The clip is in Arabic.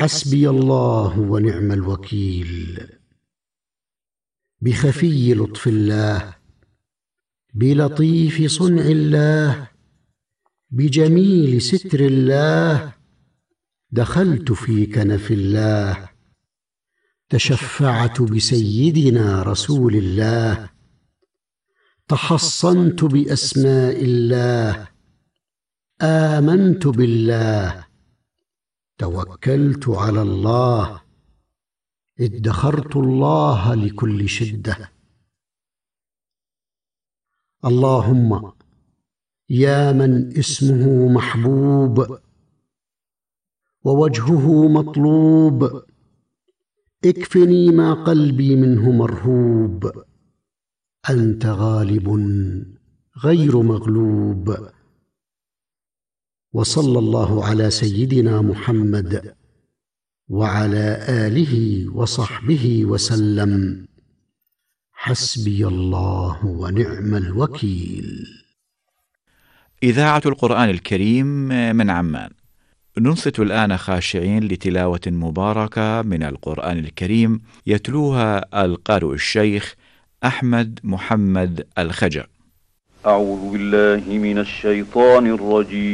حسبي الله ونعم الوكيل. بخفي لطف الله، بلطيف صنع الله، بجميل ستر الله، دخلت في كنف الله، تشفعت بسيدنا رسول الله، تحصنت بأسماء الله، آمنت بالله، توكلت على الله، ادخرت الله لكل شدة. اللهم يا من اسمه محبوب ووجهه مطلوب، اكفني ما قلبي منه مرهوب، أنت غالب غير مغلوب. وصلى الله على سيدنا محمد وعلى آله وصحبه وسلم. حسبي الله ونعم الوكيل. إذاعة القرآن الكريم من عمان. ننصت الآن خاشعين لتلاوة مباركة من القرآن الكريم يتلوها القارئ الشيخ أحمد محمد الخجر. أعوذ بالله من الشيطان الرجيم.